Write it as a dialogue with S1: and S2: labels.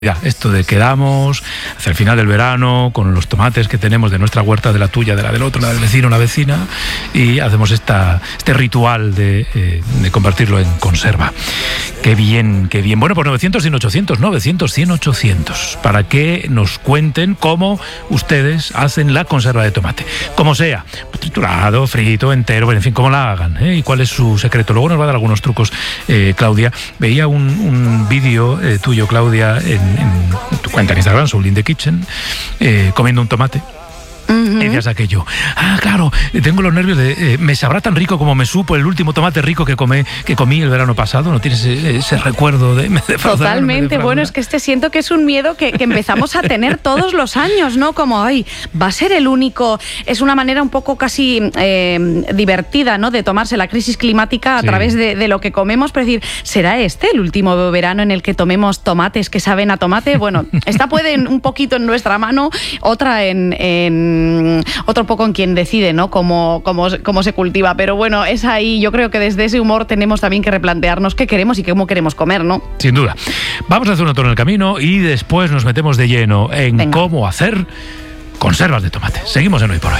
S1: Ya, esto de quedamos hacia el final del verano con los tomates que tenemos de nuestra huerta, de la tuya, de la del otro, la del vecino, la vecina, y hacemos este ritual de convertirlo en conserva. Qué bien, qué bien. Bueno, pues 900, 100, 800, 900, 100, 800, para que nos cuenten cómo ustedes hacen la conserva de tomate. Como sea, triturado, frito, entero, en fin, cómo la hagan, y cuál es su secreto. Luego nos va a dar algunos trucos, Claudia. Veía un vídeo tuyo, Claudia, en tu cuenta en Instagram, Soul in the Kitchen, comiendo un tomate. Y decías aquello, claro, tengo los nervios de, me sabrá tan rico como me supo el último tomate rico que comí el verano pasado. ¿No tienes ese recuerdo de me defraudar?
S2: Totalmente, bueno, es que siento que es un miedo que empezamos a tener todos los años, ¿no? Como, va a ser el único. Es una manera un poco casi divertida, ¿no? De tomarse la crisis climática a través de lo que comemos, pero decir, ¿será este el último verano en el que tomemos tomates que saben a tomate? Bueno, esta puede un poquito en nuestra mano, otra otro poco en quien decide, ¿no? Cómo se cultiva, pero bueno, es ahí. Yo creo que desde ese humor tenemos también que replantearnos qué queremos y cómo queremos comer, ¿no?
S1: Sin duda. Vamos a hacer un alto en el camino y después nos metemos de lleno en cómo hacer conservas de tomate. Seguimos en Hoy por Hoy.